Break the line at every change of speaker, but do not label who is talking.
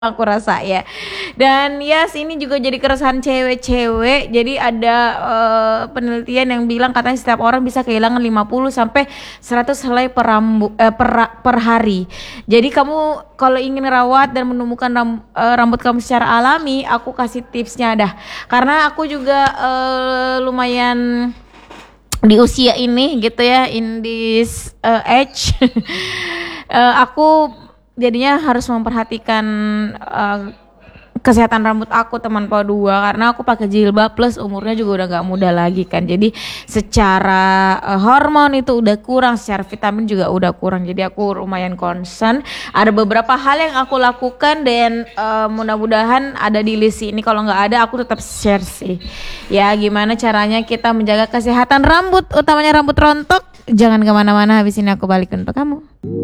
aku rasa ya. Dan yes, ini juga jadi keresahan cewek-cewek. Jadi ada penelitian yang bilang katanya setiap orang bisa kehilangan 50 sampai 100 helai per hari. Jadi kamu kalau ingin rawat dan menumbuhkan rambut kamu secara alami, aku kasih tipsnya dah. Karena aku juga lumayan di usia ini gitu ya, in this age. Aku jadinya harus memperhatikan kesehatan rambut aku teman-po dua, karena aku pakai jilbab plus umurnya juga udah gak muda lagi kan. Jadi secara hormon itu udah kurang, secara vitamin juga udah kurang. Jadi aku lumayan concern. Ada beberapa hal yang aku lakukan dan mudah-mudahan ada di list ini. Kalau nggak ada aku tetap share sih. Ya gimana caranya kita menjaga kesehatan rambut, utamanya rambut rontok. Jangan kemana-mana, habis ini aku balik untuk kamu.